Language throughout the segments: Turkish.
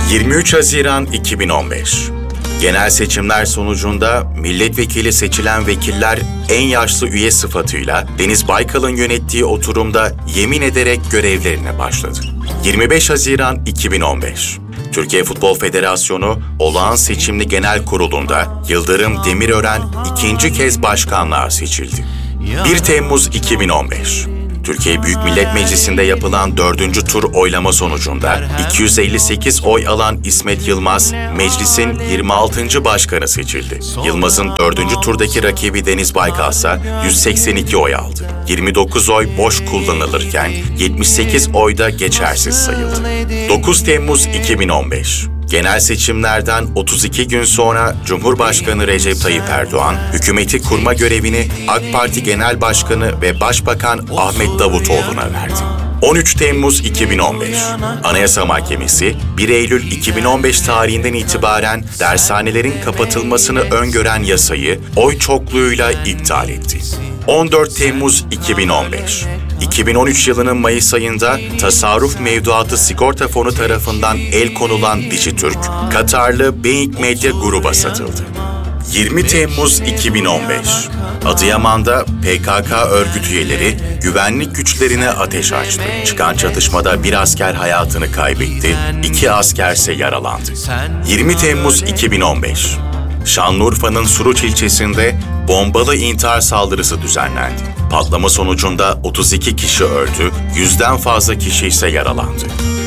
23 Haziran 2015. Genel seçimler sonucunda milletvekili seçilen vekiller en yaşlı üye sıfatıyla Deniz Baykal'ın yönettiği oturumda yemin ederek görevlerine başladı. 25 Haziran 2015. Türkiye Futbol Federasyonu olağan seçimli genel kurulunda Yıldırım Demirören ikinci kez başkanlığa seçildi. 1 Temmuz 2015. Türkiye Büyük Millet Meclisi'nde yapılan 4. tur oylama sonucunda 258 oy alan İsmet Yılmaz, meclisin 26. başkanı seçildi. Yılmaz'ın 4. turdaki rakibi Deniz Baykal ise 182 oy aldı. 29 oy boş kullanılırken 78 oy da geçersiz sayıldı. 9 Temmuz 2015. Genel seçimlerden 32 gün sonra Cumhurbaşkanı Recep Tayyip Erdoğan, hükümeti kurma görevini AK Parti Genel Başkanı ve Başbakan Ahmet Davutoğlu'na verdi. 13 Temmuz 2015. Anayasa Mahkemesi, 1 Eylül 2015 tarihinden itibaren dershanelerin kapatılmasını öngören yasayı oy çokluğuyla iptal etti. 14 Temmuz 2015. 2013 yılının Mayıs ayında Tasarruf Mevduatı Sigorta Fonu tarafından el konulan Dijitürk, Katarlı Being Medya Gruba satıldı. 20 Temmuz 2015. Adıyaman'da PKK örgüt üyeleri güvenlik güçlerine ateş açtı. Çıkan çatışmada bir asker hayatını kaybetti, 2 asker ise yaralandı. 20 Temmuz 2015. Şanlıurfa'nın Suruç ilçesinde bombalı intihar saldırısı düzenlendi. Patlama sonucunda 32 kişi öldü, 100'den fazla kişi ise yaralandı.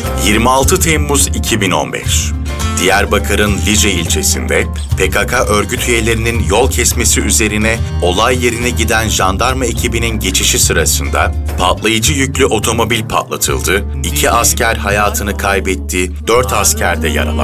26 Temmuz 2015. Diyarbakır'ın Lice ilçesinde PKK örgüt üyelerinin yol kesmesi üzerine olay yerine giden jandarma ekibinin geçişi sırasında patlayıcı yüklü otomobil patlatıldı, 2 asker hayatını kaybetti, 4 asker de yaralandı.